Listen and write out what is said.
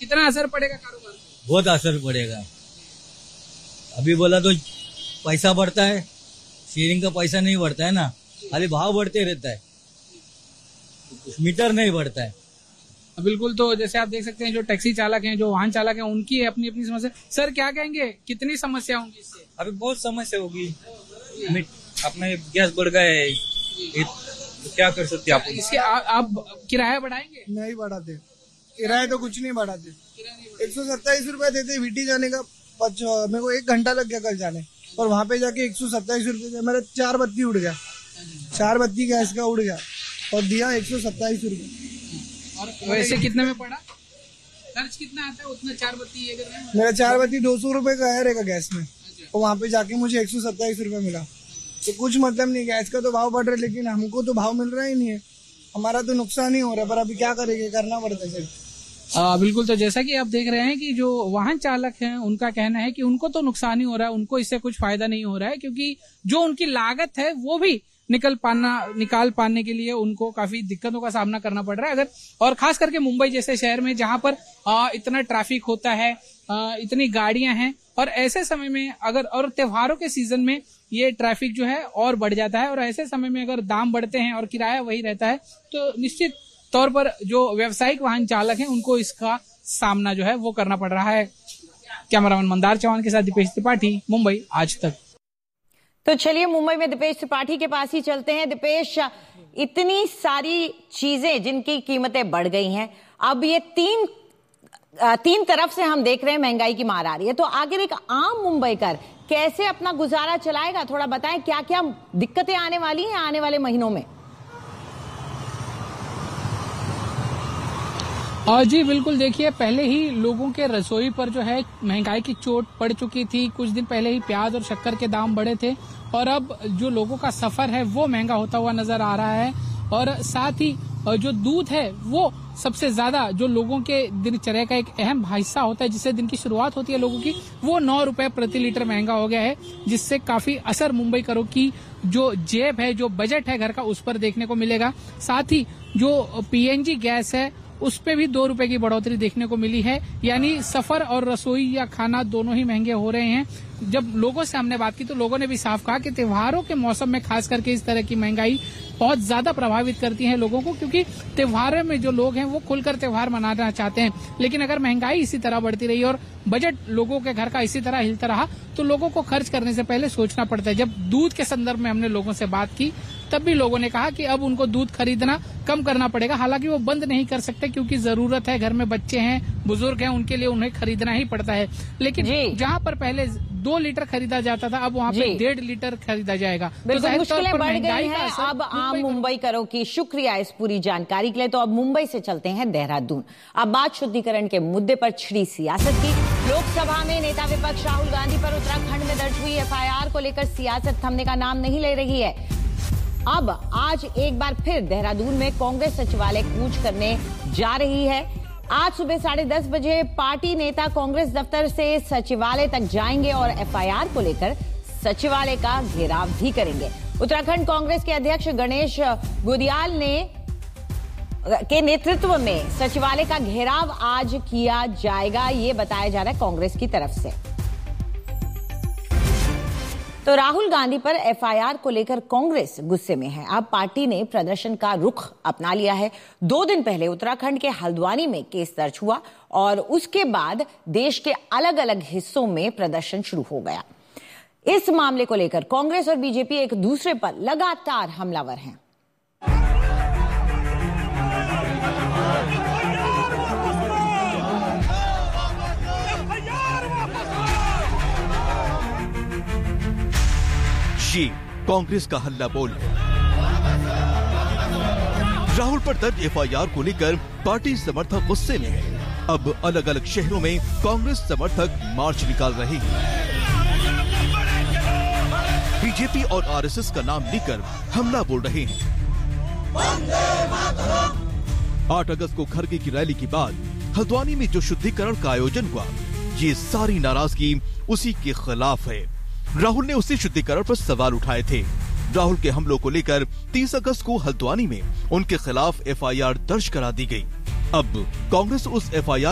कितना असर पड़ेगा कारोबार? बहुत असर पड़ेगा। अभी बोला तो पैसा बढ़ता है, शेयरिंग का पैसा नहीं बढ़ता है ना, खाली भाव बढ़ते रहता है, मीटर नहीं बढ़ता है। बिल्कुल, तो जैसे आप देख सकते हैं जो टैक्सी चालक हैं, जो वाहन चालक हैं, उनकी अपनी अपनी समस्या। सर क्या कहेंगे, कितनी समस्या होंगी इससे? अभी बहुत समस्या होगी, अपना गैस बढ़ गया है, तो क्या कर सकते हैं आप इसके? आप किराया बढ़ाएंगे? नहीं बढ़ाते, किराया तो कुछ नहीं बढ़ाते। 127 रुपया देते वीटी जाने का, मेरे को 1 घंटा लग गया कल जाने, और वहाँ पे जाके 127 रुपये मेरा 4 बत्ती उड़ गया, 4 बत्ती गैस का उड़ गया, और दिया 127 रुपये। और वैसे कितने में पड़ा? खर्च कितना आता है उतना 4 बत्ती ये कर रहे हैं? मेरा 4 बत्ती 200 रुपये का है रहेगा गैस में, तो वहाँ पे जाके मुझे 127 रुपये मिला। तो कुछ मतलब नहीं, गैस का तो भाव बढ़ रहा है, लेकिन हमको तो भाव मिल रहा ही नहीं है, हमारा तो नुकसान ही हो रहा है, पर अभी क्या करेंगे, करना पड़ता है सिर्फ। बिल्कुल, तो जैसा कि आप देख रहे हैं कि जो वाहन चालक हैं उनका कहना है कि उनको तो नुकसान ही हो रहा है, उनको इससे कुछ फायदा नहीं हो रहा है, क्योंकि जो उनकी लागत है वो भी निकाल पाने के लिए उनको काफी दिक्कतों का सामना करना पड़ रहा है। अगर और खास करके मुंबई जैसे शहर में जहां पर इतना ट्रैफिक होता है, इतनी गाड़ियां हैं, और ऐसे समय में अगर और त्योहारों के सीजन में ये ट्रैफिक जो है और बढ़ जाता है, और ऐसे समय में अगर दाम बढ़ते हैं और किराया वही रहता है, तो निश्चित तौर पर जो व्यावसायिक वाहन चालक हैं उनको इसका सामना जो है वो करना पड़ रहा है। कैमरामैन मंदार चौहान के साथ दीपेश त्रिपाठी, मुंबई आज तक। तो चलिए मुंबई में दीपेश त्रिपाठी के पास ही चलते हैं। दीपेश, इतनी सारी चीजें जिनकी कीमतें बढ़ गई हैं, अब ये तीन तरफ से हम देख रहे हैं महंगाई की मार आ रही है, तो आखिर एक आम मुंबईकर कैसे अपना गुजारा चलाएगा? थोड़ा बताएं क्या क्या दिक्कतें आने वाली हैं आने वाले महीनों में। जी बिल्कुल, देखिए पहले ही लोगों के रसोई पर जो है महंगाई की चोट पड़ चुकी थी। कुछ दिन पहले ही प्याज और शक्कर के दाम बढ़े थे, और अब जो लोगों का सफर है वो महंगा होता हुआ नजर आ रहा है। और साथ ही जो दूध है वो सबसे ज्यादा जो लोगों के दिनचर्या का एक अहम हिस्सा होता है, जिससे दिन की शुरुआत होती है लोगों की, वो 9 रुपए प्रति लीटर महंगा हो गया है, जिससे काफी असर मुंबईकरों की जो जेब है, जो बजट है घर का, उस पर देखने को मिलेगा। साथ ही जो पीएनजी गैस है उस पे भी 2 रुपए की बढ़ोतरी देखने को मिली है, यानी सफर और रसोई या खाना दोनों ही महंगे हो रहे हैं। जब लोगों से हमने बात की तो लोगों ने भी साफ कहा कि त्योहारों के मौसम में खास करके इस तरह की महंगाई बहुत ज्यादा प्रभावित करती है लोगों को, क्योंकि त्योहारों में जो लोग हैं वो खुलकर त्योहार मनाना चाहते हैं। लेकिन अगर महंगाई इसी तरह बढ़ती रही और बजट लोगों के घर का इसी तरह हिलता रहा तो लोगों को खर्च करने से पहले सोचना पड़ता है। जब दूध के संदर्भ में हमने लोगों से बात की तब भी लोगों ने कहा कि अब उनको दूध खरीदना कम करना पड़ेगा। हालांकि वो बंद नहीं कर सकते, क्योंकि जरूरत है, घर में बच्चे हैं, बुजुर्ग हैं, उनके लिए उन्हें खरीदना ही पड़ता है। लेकिन जहां पर पहले 2 लीटर खरीदा जाता था, अब वहाँ पे 1.5 लीटर खरीदा जाएगा। बिल्कुल, मुश्किलें बढ़ गई हैं अब आम मुंबईकरों की। शुक्रिया इस पूरी जानकारी के लिए। तो अब मुंबई से चलते हैं देहरादून। अब बात शुद्धिकरण के मुद्दे पर छिड़ी सियासत की। लोकसभा में नेता विपक्ष राहुल गांधी पर उत्तराखंड में दर्ज हुई एफआईआर को लेकर सियासत थमने का नाम नहीं ले रही है। अब आज एक बार फिर देहरादून में कांग्रेस सचिवालय कूच करने जा रही है। आज सुबह 10:30 बजे पार्टी नेता कांग्रेस दफ्तर से सचिवालय तक जाएंगे और एफआईआर को लेकर सचिवालय का घेराव भी करेंगे। उत्तराखंड कांग्रेस के अध्यक्ष गणेश गोदियाल के नेतृत्व में सचिवालय का घेराव आज किया जाएगा, ये बताया जा रहा है कांग्रेस की तरफ से। तो राहुल गांधी पर एफआईआर को लेकर कांग्रेस गुस्से में है। अब पार्टी ने प्रदर्शन का रुख अपना लिया है। 2 दिन पहले उत्तराखंड के हल्द्वानी में केस दर्ज हुआ और उसके बाद देश के अलग अलग हिस्सों में प्रदर्शन शुरू हो गया। इस मामले को लेकर कांग्रेस और बीजेपी एक दूसरे पर लगातार हमलावर हैं। ये कांग्रेस का हल्ला बोल है। राहुल पर दर्ज एफआईआर को लेकर पार्टी समर्थक गुस्से में है। अब अलग अलग शहरों में कांग्रेस समर्थक मार्च निकाल रहे हैं। बीजेपी और आरएसएस का नाम लेकर हमला बोल रहे हैं। 8 अगस्त को खरगे की रैली के बाद हल्द्वानी में जो शुद्धिकरण का आयोजन हुआ, ये सारी नाराजगी उसी के खिलाफ है। राहुल ने उसी शुद्धिकरण पर सवाल उठाए थे। राहुल के हमलों को लेकर 30 अगस्त को हल्द्वानी में उनके खिलाफ एफआईआर दर्ज करा दी गई। अब कांग्रेस उस एफआईआर